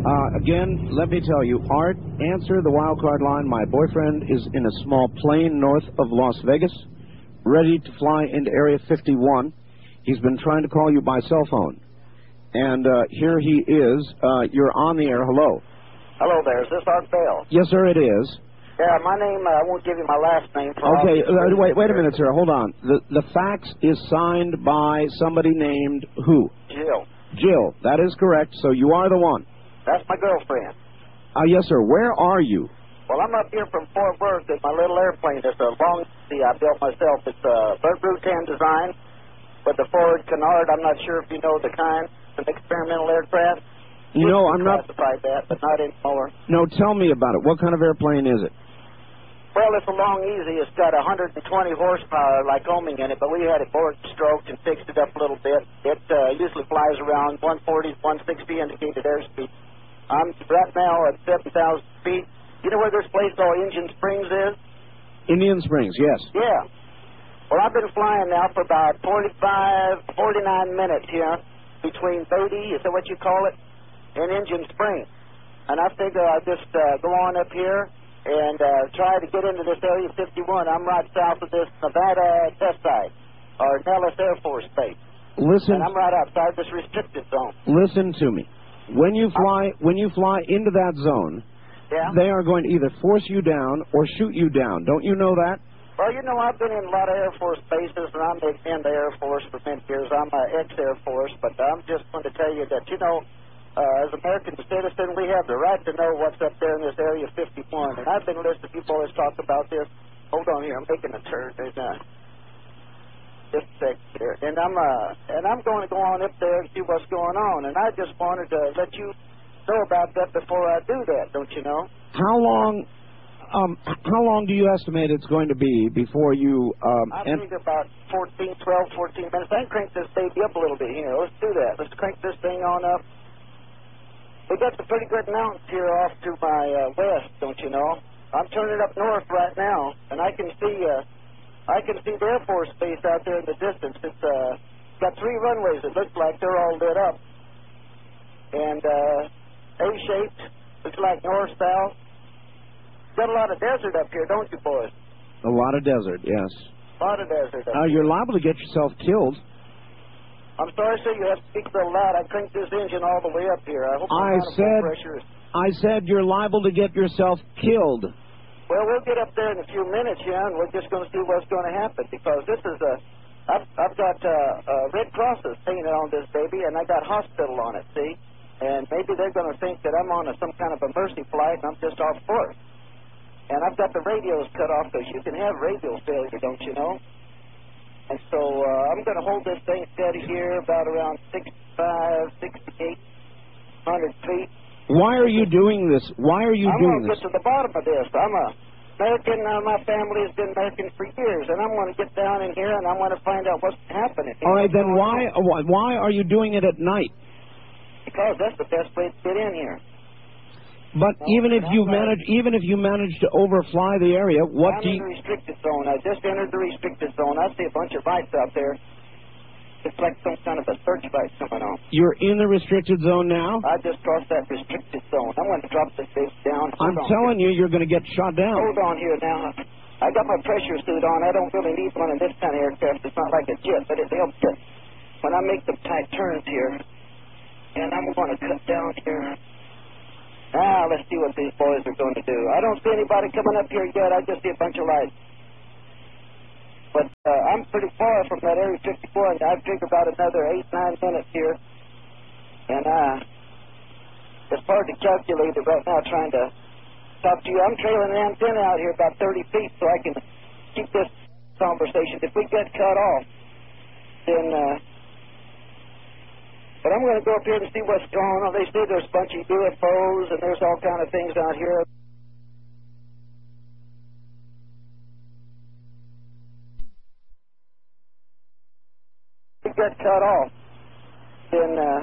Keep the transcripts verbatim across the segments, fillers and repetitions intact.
Uh, again, let me tell you, Art, answer the wild card line. My boyfriend is in a small plane north of Las Vegas, ready to fly into Area fifty-one. He's been trying to call you by cell phone. And uh, here he is. Uh, you're on the air. Hello. Hello there. Is this Art Bell? Yes, sir, it is. Yeah, my name, uh, I won't give you my last name. For okay, uh, wait wait a minute, sir. Hold on. The, the fax is signed by somebody named who? Jill. Jill. That is correct. So you are the one. That's my girlfriend. Uh, yes, sir. Where are you? Well, I'm up here from Fort Worth in my little airplane. It's a long sea I built myself. It's a Bert Rutan design with the forward canard. I'm not sure if you know the kind. It's an experimental aircraft. You know, I'm not... classified that, but not anymore. No, tell me about it. What kind of airplane is it? Well, it's a long easy. It's got one hundred twenty horsepower like Oming in it, but we had it board stroked and fixed it up a little bit. It uh, usually flies around one forty, one sixty indicated airspeed. I'm right now at seven thousand feet. You know where this place called Indian Springs is? Indian Springs, yes. Yeah. Well, I've been flying now for about forty-five, forty-nine minutes here between thirty, is that what you call it, and Indian Springs. And I figure I'll just uh, go on up here and uh, try to get into this Area fifty-one. I'm right south of this Nevada test site, or Nellis Air Force Base. Listen. And I'm right outside this restricted zone. Listen to me. When you fly, when you fly into that zone, yeah? they are going to either force you down or shoot you down. Don't you know that? Well, you know, I've been in a lot of Air Force bases, and I'm in the Air Force for many years. I'm an ex-Air Force, but I'm just going to tell you that, you know, uh, as American citizen, we have the right to know what's up there in this Area fifty-one. And I've been listening to you boys talk about this. Hold on here, I'm making a turn. There's uh, just a sec here. And I'm, uh, and I'm going to go on up there and see what's going on. And I just wanted to let you know about that before I do that, don't you know? How long... Um, how long do you estimate it's going to be before you... Um, I think about fourteen, twelve, fourteen minutes. I can crank this baby up a little bit here. Let's do that. Let's crank this thing on up. We got some pretty good mountains here off to my uh, west, don't you know? I'm turning up north right now, and I can see uh, I can see the Air Force Base out there in the distance. It's uh, got three runways. It looks like they're all lit up. And uh, A-shaped. Looks like north-south. Got a lot of desert up here, don't you, boys? A lot of desert, yes. A lot of desert up uh, here. You're liable to get yourself killed. I'm sorry, sir. You have to speak a little loud. I cranked this engine all the way up here. I hope I said, pressure is... I said you're liable to get yourself killed. Well, we'll get up there in a few minutes, yeah, and we're just going to see what's going to happen, because this is a... I've, I've got uh, uh, Red Crosses painted on this baby, and I got hospital on it, see? And maybe they're going to think that I'm on a, some kind of a mercy flight, and I'm just off course. And I've got the radios cut off, because you can have radio failure, don't you know? And so uh, I'm going to hold this thing steady here about around sixty-five, sixty-eight hundred feet. Why are you doing this? Why are you I'm doing this? I'm going to get to the bottom of this. I'm a American. Uh, my family has been American for years, and I'm going to get down in here, and I'm going to find out what's happening. All right, then why, why are you doing it at night? Because that's the best way to get in here. But no, even if you manage, even if you manage to overfly the area, what I'm do you... in the restricted zone. I just entered the restricted zone. I see a bunch of lights out there. It's like some kind of a searchlight coming on. You're in the restricted zone now? I just crossed that restricted zone. I'm going to drop this thing down. Hold I'm telling here. you, you're going to get shot down. Hold on here now. I got my pressure suit on. I don't really need one in this kind of aircraft. It's not like a jet, but it helps it when I make the tight turns here. And I'm going to cut down here. Now, let's see what these boys are going to do. I don't see anybody coming up here yet. I just see a bunch of lights. But uh, I'm pretty far from that Area fifty-four, and I figure about another eight, nine minutes here. And uh, it's hard to calculate it right now trying to talk to you. I'm trailing an antenna out here about thirty feet so I can keep this conversation. If we get cut off, then... Uh, But I'm going to go up here and see what's going on. They say there's a bunch of U F Os and there's all kind of things out here. If we get cut off, then... Uh,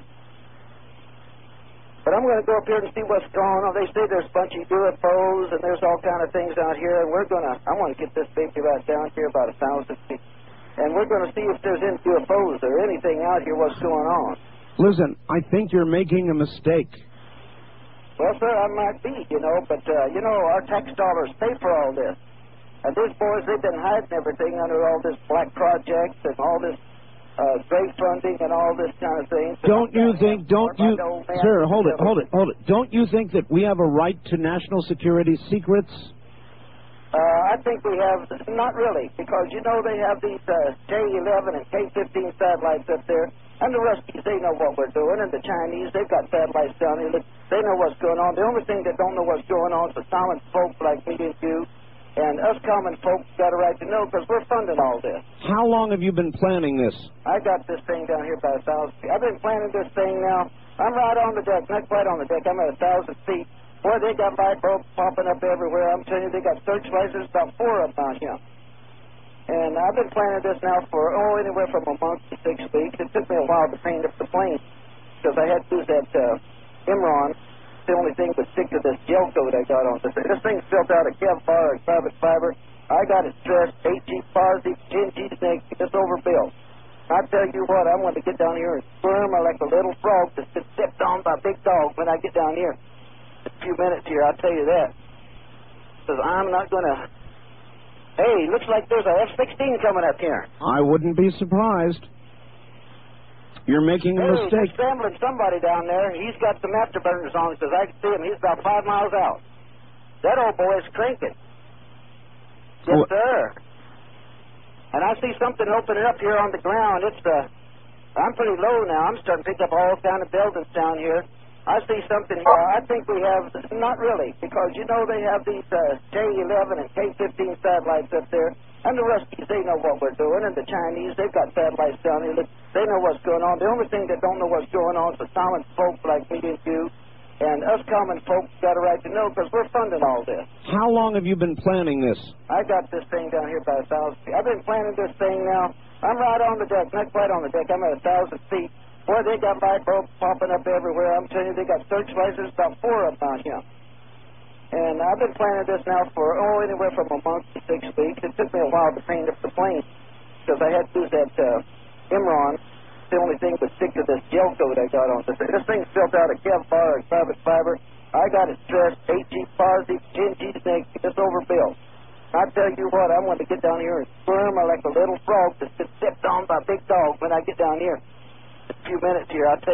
but I'm going to go up here and see what's going on. They say there's a bunch of U F Os and there's all kind of things out here. And we're going to... I want to get this baby right down here about a thousand feet. And we're going to see if there's any U F Os or anything out here, what's going on. Listen, I think you're making a mistake. Well, sir, I might be, you know, but, uh, you know, our tax dollars pay for all this. And these boys, they've been hiding everything under all this black projects and all this uh, grave funding and all this kind of thing. So don't you think, don't you, sir, hold it, hold it, hold it. Don't you think that we have a right to national security secrets? Uh, I think we have, not really, because, you know, they have these uh, J eleven and K fifteen satellites up there, and the Ruskies, they know what we're doing, and the Chinese, they've got satellites down here. They know what's going on. The only thing they don't know what's going on is the common folk like me and you, and us common folks got a right to know because we're funding all this. How long have you been planning this? I got this thing down here by a thousand feet. I've been planning this thing now. I'm right on the deck, not quite on the deck. I'm at a thousand feet. Boy, they got light bulbs popping up everywhere. I'm telling you, they got searchlights. There's about four of them out here. And I've been planning this now for, oh, anywhere from a month to six weeks. It took me a while to paint up the plane because I had to use that uh, Imron. It's the only thing that stick to this gel coat I got on. This, this thing's built out of Kevlar and carbon fiber. I got it stressed, eight G positive, ten G negative. It's overbuilt. I tell you what, I'm going to get down here and squirm like a little frog that's been stepped on by a big dog when I get down here. A few minutes here, I'll tell you that. Because I'm not going to... Hey, looks like there's a F sixteen coming up here. I wouldn't be surprised. You're making a hey, mistake. Hey, scrambling somebody down there. He's got some afterburners on because I can see him. He's about five miles out. That old boy is cranking. Yes, oh. sir. And I see something opening up here on the ground. It's the... I'm pretty low now. I'm starting to pick up all kind of buildings down here. I see something here. I think we have, not really, because, you know, they have these uh, J eleven and K fifteen satellites up there, and the Ruskies, they know what we're doing, and the Chinese, they've got satellites down here. They know what's going on. The only thing they don't know what's going on is the common folk like me and you, and us common folks got a right to know because we're funding all this. How long have you been planning this? I got this thing down here by a thousand feet. I've been planning this thing now. I'm right on the deck, not quite on the deck. I'm at a thousand feet. Boy, they got light bulbs popping up everywhere. I'm telling you, they got searchlights. There's about four of them out here. And I've been planning this now for, oh, anywhere from a month to six weeks. It took me a while to paint up the plane because I had to use that uh, Imron. It's the only thing that stick to this gel coat I got on. This, this thing's built out of Kevlar and carbon fiber. I got it stressed, eight G positive, ten G negative. It's overbuilt. I tell you what, I'm going to get down here and squirm like a little frog that's been stepped on by a big dog when I get down here. A few minutes here, I'll tell you.